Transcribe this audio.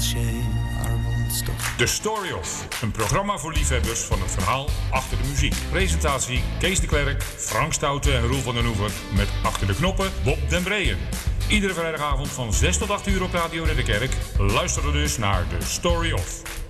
The Story of. Een programma voor liefhebbers van het verhaal achter de muziek. Presentatie Kees de Klerk, Frank Stouten en Roel van den Oever. Met achter de knoppen Bob den Breeën. Iedere vrijdagavond van 6 tot 8 uur op Radio Ridderkerk. Luister dus naar The Story of.